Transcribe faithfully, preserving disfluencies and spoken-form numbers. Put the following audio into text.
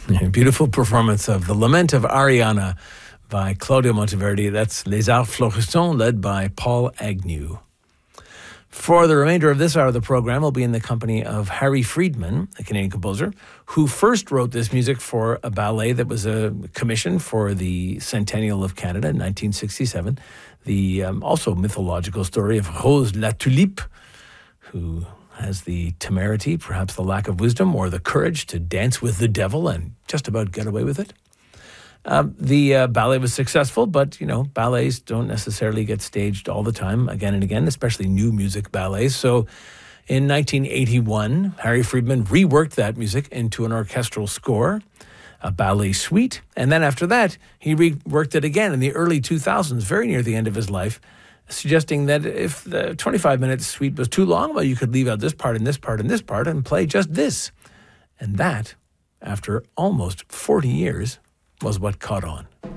Beautiful performance of The Lament of Ariana by Claudio Monteverdi. That's Les Arts Florissants, led by Paul Agnew. For the remainder of this hour of the program, we'll be in the company of Harry Friedman, a Canadian composer, who first wrote this music for a ballet that was a commission for the Centennial of Canada in nineteen sixty-seven. The um, also mythological story of Rose la Tulipe, who has the temerity, perhaps the lack of wisdom, or the courage to dance with the devil and just about get away with it. Uh, the uh, ballet was successful, but, you know, ballets don't necessarily get staged all the time, again and again, especially new music ballets. So in nineteen eighty-one, Harry Friedman reworked that music into an orchestral score, a ballet suite, and then after that, he reworked it again in the early two thousands, very near the end of his life, suggesting that if the twenty-five minute suite was too long, well, you could leave out this part and this part and this part and play just this. And that, after almost forty years, was what caught on.